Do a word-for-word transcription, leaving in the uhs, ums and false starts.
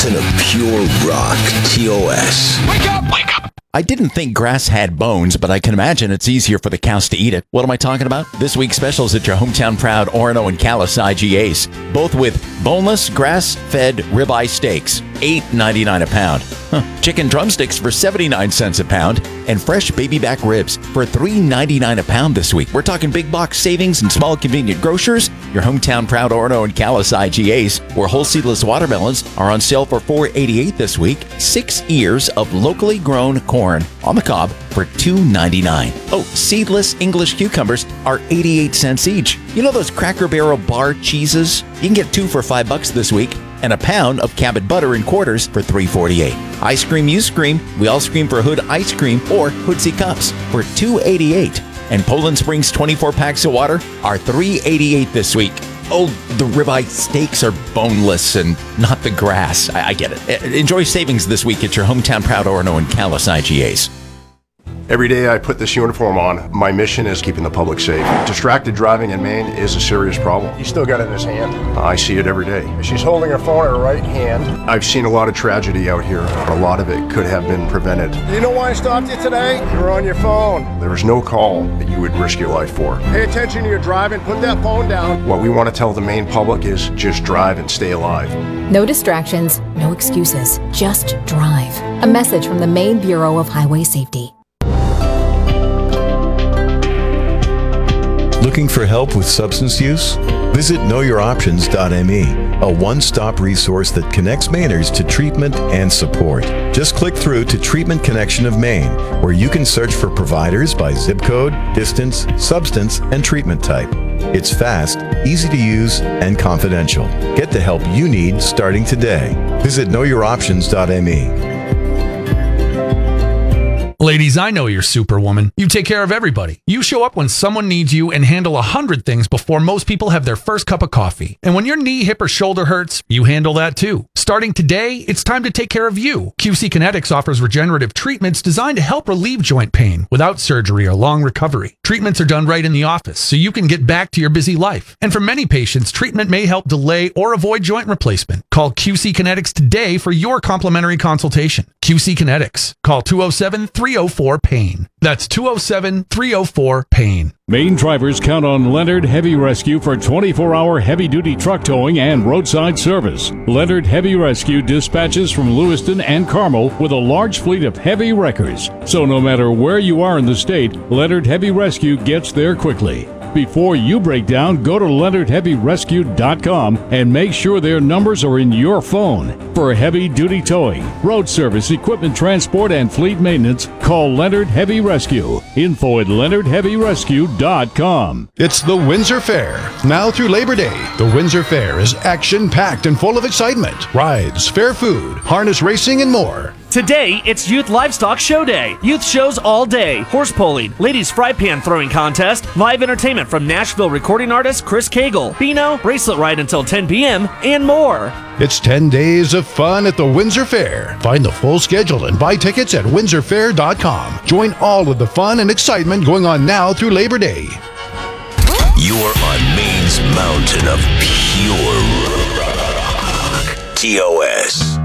To the pure rock, T O S. Wake up! Wake up! I didn't think grass had bones, but I can imagine it's easier for the cows to eat it. What am I talking about? This week's specials at your hometown proud Orono and Calais I G As, both with boneless, grass-fed ribeye steaks, eight ninety-nine a pound. Huh. Chicken drumsticks for seventy-nine cents a pound, and fresh baby back ribs for three ninety-nine a pound this week. We're talking big box savings and small convenient grocers. Your hometown proud Orono and Calais I G As, where whole seedless watermelons are on sale for four eighty-eight this week. Six ears of locally grown corn on the cob for two ninety-nine. Oh, seedless English cucumbers are eighty-eight cents each. You know those Cracker Barrel bar cheeses? You can get two for five bucks this week, and a pound of Cabot butter in quarters for three forty-eight. Ice cream you scream. We all scream for Hood ice cream or Hoodsie cups for two eighty-eight. And Poland Springs twenty-four packs of water are three eighty-eight this week. Oh, the ribeye steaks are boneless and not the grass. I, I get it. Enjoy savings this week at your hometown proud Orono and Calais I G As. Every day I put this uniform on, my mission is keeping the public safe. Distracted driving in Maine is a serious problem. He's still got it in his hand. I see it every day. She's holding her phone in her right hand. I've seen a lot of tragedy out here. A lot of it could have been prevented. Do you know why I stopped you today? You were on your phone. There was no call that you would risk your life for. Pay attention to your driving. Put that phone down. What we want to tell the Maine public is just drive and stay alive. No distractions, no excuses. Just drive. A message from the Maine Bureau of Highway Safety. Looking for help with substance use? Visit know your options dot m e, a one-stop resource that connects Mainers to treatment and support. Just click through to Treatment Connection of Maine, where you can search for providers by zip code, distance, substance, and treatment type. It's fast, easy to use, and confidential. Get the help you need starting today. Visit know your options dot m e. Ladies, I know you're Superwoman. You take care of everybody. You show up when someone needs you and handle a hundred things before most people have their first cup of coffee. And when your knee, hip, or shoulder hurts, you handle that too. Starting today, it's time to take care of you. Q C Kinetics offers regenerative treatments designed to help relieve joint pain without surgery or long recovery. Treatments are done right in the office, so you can get back to your busy life. And for many patients, treatment may help delay or avoid joint replacement. Call Q C Kinetics today for your complimentary consultation. Q C Kinetics. Call two oh seven, three oh four, PAIN. That's two oh seven, three oh four, PAIN. Maine drivers count on Leonard Heavy Rescue for twenty-four hour heavy-duty truck towing and roadside service. Leonard Heavy Rescue dispatches from Lewiston and Carmel with a large fleet of heavy wreckers. So no matter where you are in the state, Leonard Heavy Rescue gets there quickly. Before you break down, go to leonard heavy rescue dot com and make sure their numbers are in your phone. For heavy-duty towing, road service, equipment transport, and fleet maintenance, call Leonard Heavy Rescue. Info at leonard heavy rescue dot com. It's the Windsor Fair. Now through Labor Day, the Windsor Fair is action-packed and full of excitement. Rides, fair food, harness racing, and more. Today, it's Youth Livestock Show Day. Youth shows all day, horse pulling, ladies fry pan throwing contest, live entertainment from Nashville recording artist Chris Cagle, Beano, bracelet ride until ten p.m., and more. It's ten days of fun at the Windsor Fair. Find the full schedule and buy tickets at windsor fair dot com. Join all of the fun and excitement going on now through Labor Day. You're on Maine's mountain of pure rock. T O S.